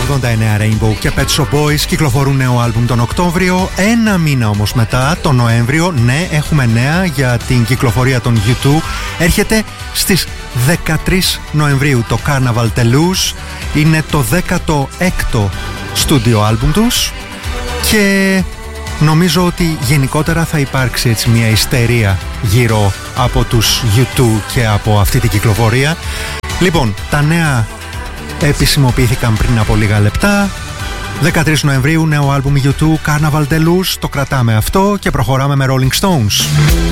89 Rainbow και Pet Shop Boys κυκλοφορούν νέο άλμπουμ τον Οκτώβριο. Ένα μήνα όμως μετά, τον Νοέμβριο, ναι, έχουμε νέα για την κυκλοφορία των U2. Έρχεται στις 13 Νοεμβρίου το Carnaval Toulouse. Είναι το 16ο στούντιο άλμπουμ τους και νομίζω ότι γενικότερα θα υπάρξει έτσι μια ιστερία γύρω από τους U2 και από αυτή την κυκλοφορία. Λοιπόν, τα νέα επισημοποιήθηκαν πριν από λίγα λεπτά. 13 Νοεμβρίου νέο άλμπουμ U2, Carnaval Toulouse. Το κρατάμε αυτό και προχωράμε με Rolling Stones.